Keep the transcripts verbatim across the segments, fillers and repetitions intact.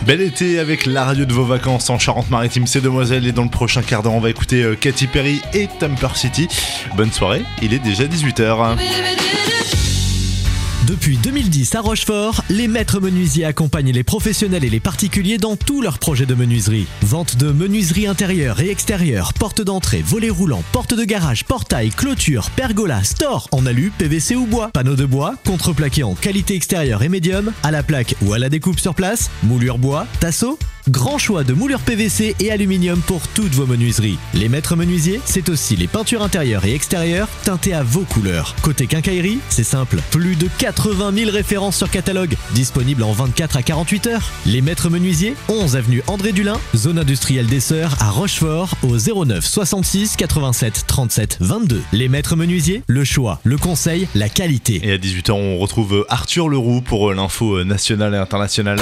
Bel été avec la radio de vos vacances en Charente-Maritime, c'est Demoiselles, et dans le prochain quart d'heure on va écouter euh, Katy Perry et Temper City. Bonne soirée, il est déjà dix-huit heures. Depuis deux mille dix à Rochefort, les maîtres menuisiers accompagnent les professionnels et les particuliers dans tous leurs projets de menuiserie. Vente de menuiserie intérieure et extérieure, porte d'entrée, volets roulants, porte de garage, portail, clôture, pergola, store en alu, P V C ou bois, panneaux de bois, contreplaqué en qualité extérieure et médium, à la plaque ou à la découpe sur place, moulure bois, tasseau. Grand choix de moulures P V C et aluminium pour toutes vos menuiseries. Les maîtres menuisiers, c'est aussi les peintures intérieures et extérieures teintées à vos couleurs. Côté quincaillerie, c'est simple, plus de quatre-vingt mille références sur catalogue, disponibles en vingt-quatre à quarante-huit heures. Les maîtres menuisiers, onze avenue André Dulin, zone industrielle des Sœurs à Rochefort, au zéro neuf soixante-six quatre-vingt-sept trente-sept vingt-deux. Les maîtres menuisiers, le choix, le conseil, la qualité. Et à dix-huit heures, on retrouve Arthur Leroux pour l'info nationale et internationale.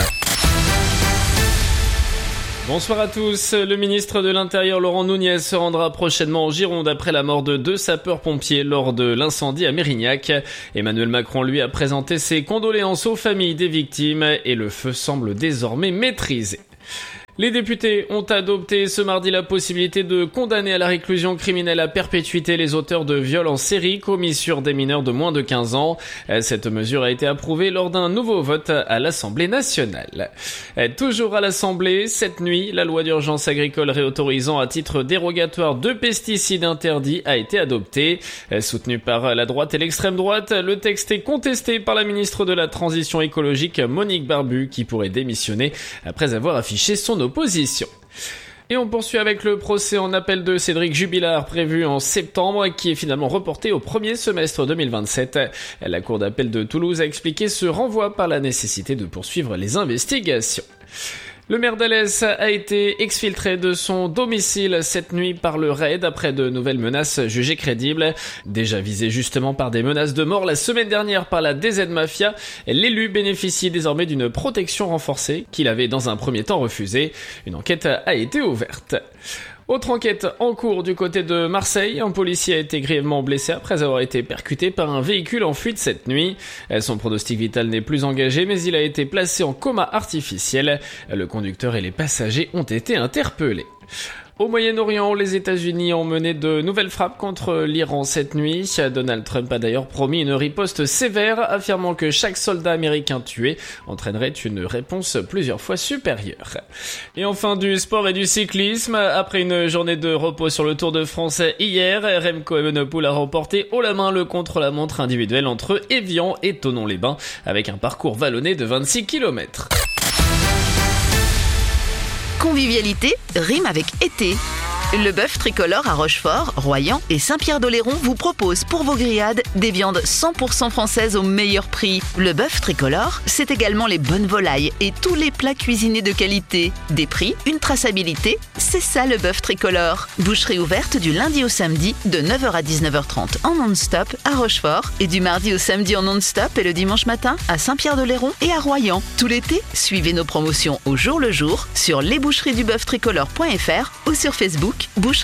Bonsoir à tous. Le ministre de l'Intérieur Laurent Nunez se rendra prochainement en Gironde après la mort de deux sapeurs-pompiers lors de l'incendie à Mérignac. Emmanuel Macron, lui, a présenté ses condoléances aux familles des victimes et le feu semble désormais maîtrisé. Les députés ont adopté ce mardi la possibilité de condamner à la réclusion criminelle à perpétuité les auteurs de viols en série commis sur des mineurs de moins de quinze ans. Cette mesure a été approuvée lors d'un nouveau vote à l'Assemblée nationale. Toujours à l'Assemblée, cette nuit, la loi d'urgence agricole réautorisant à titre dérogatoire deux pesticides interdits a été adoptée. Soutenu par la droite et l'extrême droite, le texte est contesté par la ministre de la Transition écologique Monique Barbu qui pourrait démissionner après avoir affiché son opposition. Et on poursuit avec le procès en appel de Cédric Jubilard prévu en septembre qui est finalement reporté au premier semestre deux mille vingt-sept. La cour d'appel de Toulouse a expliqué ce renvoi par la nécessité de poursuivre les investigations. Le maire d'Alès a été exfiltré de son domicile cette nuit par le raid après de nouvelles menaces jugées crédibles. Déjà visé justement par des menaces de mort la semaine dernière par la D Z Mafia, l'élu bénéficie désormais d'une protection renforcée qu'il avait dans un premier temps refusée. Une enquête a été ouverte. Autre enquête en cours du côté de Marseille, un policier a été grièvement blessé après avoir été percuté par un véhicule en fuite cette nuit. Son pronostic vital n'est plus engagé, mais il a été placé en coma artificiel. Le conducteur et les passagers ont été interpellés. Au Moyen-Orient, les États-Unis ont mené de nouvelles frappes contre l'Iran cette nuit. Donald Trump a d'ailleurs promis une riposte sévère, affirmant que chaque soldat américain tué entraînerait une réponse plusieurs fois supérieure. Et enfin du sport et du cyclisme. Après une journée de repos sur le Tour de France hier, Remco Evenepoel a remporté haut la main le contre-la-montre individuel entre Évian et Thonon-les-Bains avec un parcours vallonné de vingt-six kilomètres. Convivialité rime avec été. Le bœuf tricolore à Rochefort, Royan et Saint-Pierre-d'Oléron vous propose pour vos grillades des viandes cent pour cent françaises au meilleur prix. Le bœuf tricolore, c'est également les bonnes volailles et tous les plats cuisinés de qualité. Des prix, une traçabilité, c'est ça le bœuf tricolore. Boucherie ouverte du lundi au samedi de neuf heures à dix-neuf heures trente en non-stop à Rochefort et du mardi au samedi en non-stop et le dimanche matin à Saint-Pierre-d'Oléron et à Royan. Tout l'été, suivez nos promotions au jour le jour sur lesboucheries du bœuf tricolore point f r ou sur Facebook. Boucherie